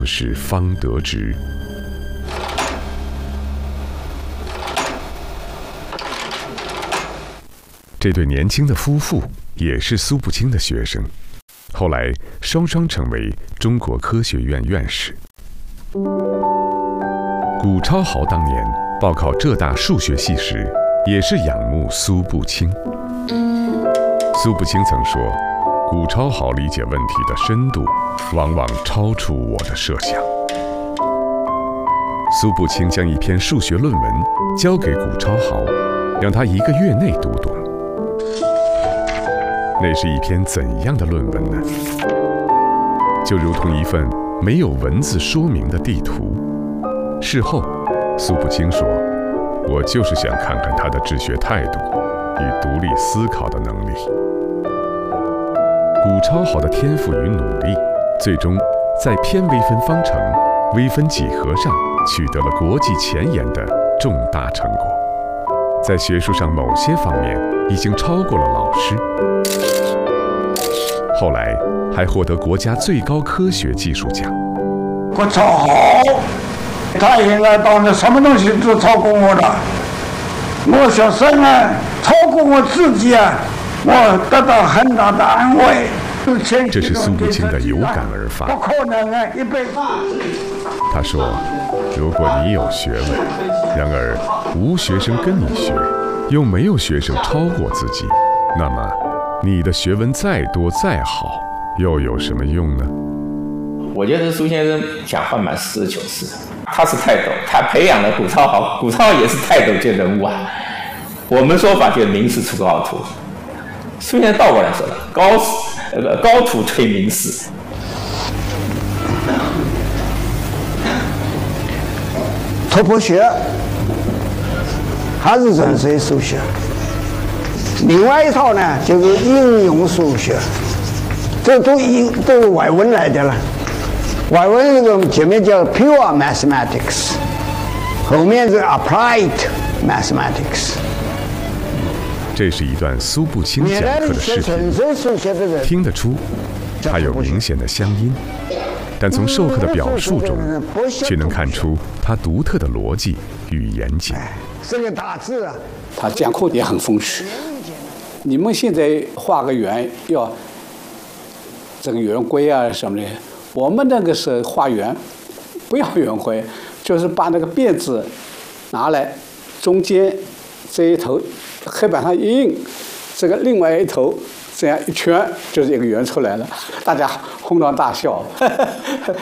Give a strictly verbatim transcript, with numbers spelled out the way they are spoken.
时方得知。这对年轻的夫妇也是苏步青的学生，后来双双成为中国科学院院士。谷超豪当年报考浙大数学系时，也是仰慕苏步青。苏步青曾说，谷超豪理解问题的深度往往超出我的设想。苏步青将一篇数学论文交给谷超豪，让他一个月内读懂。那是一篇怎样的论文呢？就如同一份没有文字说明的地图。事后，苏步青说：“我就是想看看他的治学态度与独立思考的能力。”谷超豪的天赋与努力，最终在偏微分方程、微分几何上取得了国际前沿的重大成果，在学术上某些方面已经超过了老师。后来还获得国家最高科学技术奖。 谷超豪，他应该当着什么东西都超过我的。我学生啊，超过我自己啊，我得到很大的安慰。 这是苏步青的有感而发。 不可能啊，一辈子。 他说：“如果你有学问，然而无学生跟你学，又没有学生超过自己，那么你的学问再多再好，又有什么用呢？” 我觉得苏先生讲话蛮实事求是的，他是泰斗，他培养了谷超豪，谷超豪也是泰斗级人物啊。我们说法就是名师出高徒，苏先生倒过来说了，高呃高徒推名师。 突破学还是纯粹数学，另外一套呢就是应用数学，这都应都是外文来的了。外文这个前面叫 pure mathematics， 后面是 applied mathematics。 这是一段苏步青讲课的视频，听得出他有明显的乡音，但从授课的表述中，却能看出他独特的逻辑与严谨。 这个大字啊， 他讲课也很风趣。你们现在画个圆要这个圆规啊什么的，我们那个时候画圆不要圆规，就是把那个辫子拿来，中间这一头黑板上一印，这个另外一头这样一圈就是一个圆出来了，大家哄堂大笑。